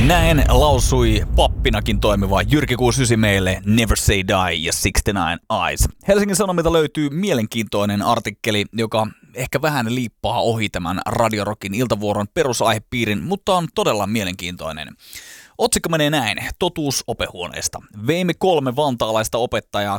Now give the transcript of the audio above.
Näin lausui pappinakin toimiva Jyrki 69 meille Never Say Die ja 69 Eyes. Helsingin Sanomilta löytyy mielenkiintoinen artikkeli, joka ehkä vähän liippaa ohi tämän Radio Rockin iltavuoron perusaihepiirin, mutta on todella mielenkiintoinen. Otsikko menee näin. Totuus opehuoneesta. Veimme 3 vantaalaista opettajaa